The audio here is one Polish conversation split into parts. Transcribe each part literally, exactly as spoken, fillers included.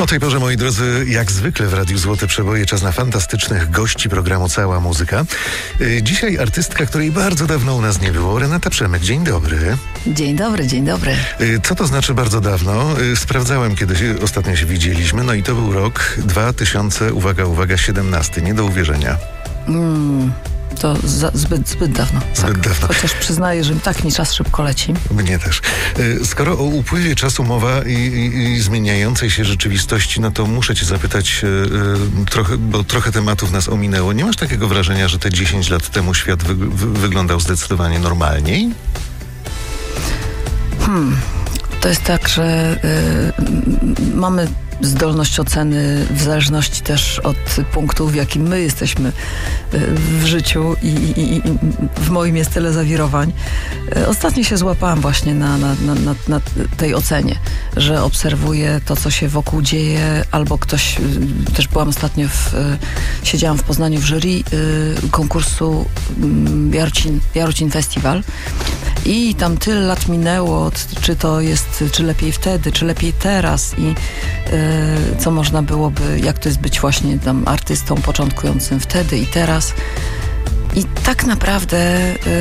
O tej porze, moi drodzy, jak zwykle w Radiu Złote Przeboje, czas na fantastycznych gości programu Cała Muzyka. Dzisiaj artystka, której bardzo dawno u nas nie było, Renata Przemek. Dzień dobry. Dzień dobry, dzień dobry. Co to znaczy bardzo dawno? Sprawdzałem, kiedy się, ostatnio się widzieliśmy, no i to był rok dwa tysiące, uwaga, uwaga, siedemnasty. Nie do uwierzenia. Mm. To za, zbyt, zbyt dawno. Zbyt tak. dawno. Chociaż przyznaję, że tak mi czas szybko leci. Mnie też. Skoro o upływie czasu mowa i, i, i zmieniającej się rzeczywistości, no to muszę cię zapytać y, trochę, bo trochę tematów nas ominęło. Nie masz takiego wrażenia, że te dziesięć lat temu świat wy, wy, wyglądał zdecydowanie normalniej? Hmm. To jest tak, że y, mamy zdolność oceny w zależności też od punktu, w jakim my jesteśmy w życiu i, i, i w moim jest tyle zawirowań. Ostatnio się złapałam właśnie na, na, na, na, na tej ocenie, że obserwuję to, co się wokół dzieje, albo ktoś, też byłam ostatnio w, siedziałam w Poznaniu w jury konkursu Jarocin, Jarocin Festival i tam tyle lat minęło, czy to jest, czy lepiej wtedy, czy lepiej teraz i yy, co można byłoby, jak to jest być właśnie tam artystą początkującym wtedy i teraz. I tak naprawdę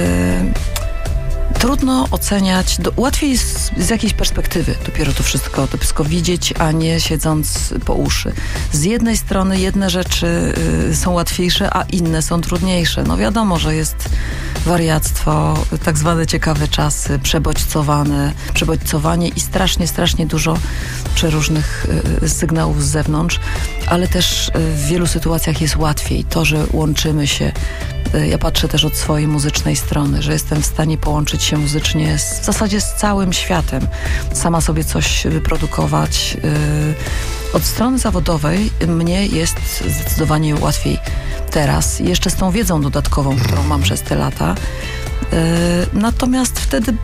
yy, trudno oceniać, do, łatwiej jest z jakiejś perspektywy dopiero to wszystko, to wszystko widzieć, a nie siedząc po uszy. Z jednej strony jedne rzeczy yy, są łatwiejsze, a inne są trudniejsze. No wiadomo, że jest wariactwo, tak zwane ciekawe czasy, przebodźcowane, przebodźcowanie i strasznie, strasznie dużo przeróżnych y, sygnałów z zewnątrz, ale też y, w wielu sytuacjach jest łatwiej. To, że łączymy się, y, ja patrzę też od swojej muzycznej strony, że jestem w stanie połączyć się muzycznie z, w zasadzie z całym światem. Sama sobie coś wyprodukować. Y, od strony zawodowej mnie jest zdecydowanie łatwiej teraz, jeszcze z tą wiedzą dodatkową, którą mam przez te lata. Yy, natomiast wtedy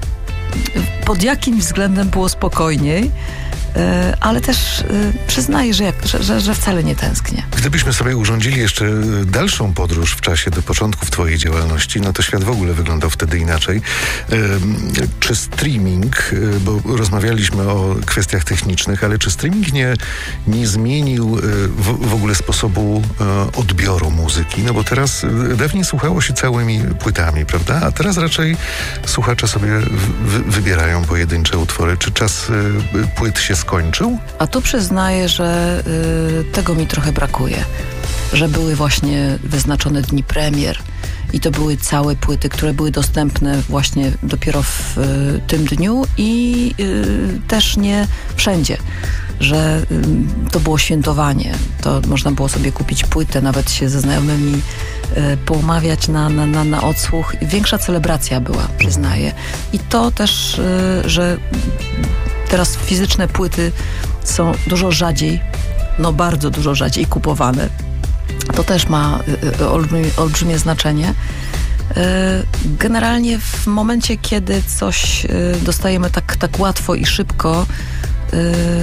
pod jakim względem było spokojniej, yy, ale też yy, przyznaję, że, jak, że, że, że wcale nie tęsknię. Gdybyśmy sobie urządzili jeszcze dalszą podróż w czasie do początków twojej działalności, no to świat w ogóle wyglądał wtedy inaczej. Yy, czy streaming, yy, bo rozmawialiśmy o kwestiach technicznych, ale czy streaming nie, nie zmienił yy, w, w ogóle sposobu yy, odbioru muzyki? No bo teraz yy, dawniej słuchało się całymi płytami, prawda? A teraz raczej słuchacze sobie w, wybierają pojedyncze utwory. Czy czas yy, płyt się skończył? A tu przyznaję, że yy, tego mi trochę brakuje. Że były właśnie wyznaczone dni premier i to były całe płyty, które były dostępne właśnie dopiero w y, tym dniu i y, też nie wszędzie. Że y, to było świętowanie. To można było sobie kupić płytę, nawet się ze znajomymi y, poumawiać na, na, na, na odsłuch. Większa celebracja była, przyznaję. I to też, y, że teraz fizyczne płyty są dużo rzadziej, no bardzo dużo rzadziej kupowane. To też ma y, olbrzymie, olbrzymie znaczenie. Y, generalnie w momencie, kiedy coś y, dostajemy tak, tak łatwo i szybko, y,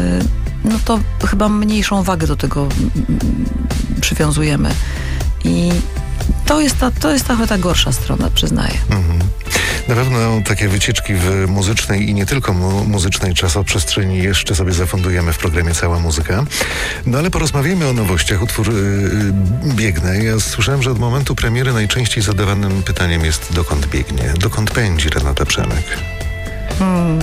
no to chyba mniejszą wagę do tego y, przywiązujemy. I to jest ta, to jest ta, ta gorsza strona, przyznaję. Mhm. Na pewno takie wycieczki w muzycznej i nie tylko mu- muzycznej czasoprzestrzeni jeszcze sobie zafundujemy w programie Cała Muzyka. No ale porozmawiajmy o nowościach. Utwór yy, Biegnę. Ja słyszałem, że od momentu premiery najczęściej zadawanym pytaniem jest dokąd biegnie? Dokąd pędzi Renata Przemek? Hmm.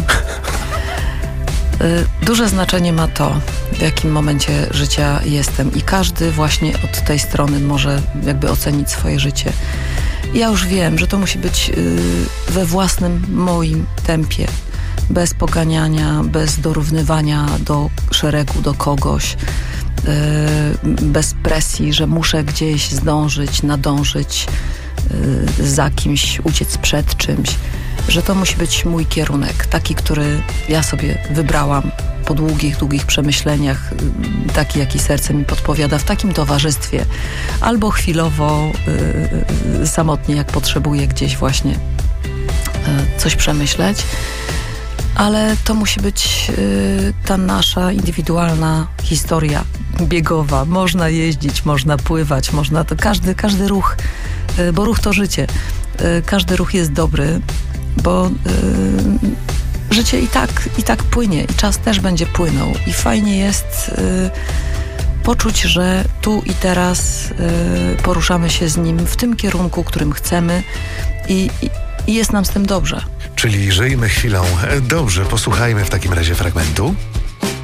Duże znaczenie ma to, w jakim momencie życia jestem i każdy właśnie od tej strony może jakby ocenić swoje życie. Ja już wiem, że to musi być we własnym moim tempie, bez poganiania, bez dorównywania do szeregu, do kogoś, bez presji, że muszę gdzieś zdążyć, nadążyć za kimś, uciec przed czymś, że to musi być mój kierunek, taki, który ja sobie wybrałam po długich, długich przemyśleniach, taki, jaki serce mi podpowiada, w takim towarzystwie, albo chwilowo y, samotnie, jak potrzebuję gdzieś właśnie y, coś przemyśleć, ale to musi być y, ta nasza indywidualna historia biegowa. Można jeździć, można pływać, można to każdy, każdy ruch, y, bo ruch to życie. Y, każdy ruch jest dobry, bo y, życie i tak, i tak płynie i czas też będzie płynął i fajnie jest y, poczuć, że tu i teraz y, poruszamy się z nim w tym kierunku, którym chcemy i, i, i jest nam z tym dobrze. Czyli żyjmy chwilą dobrze. Posłuchajmy w takim razie fragmentu.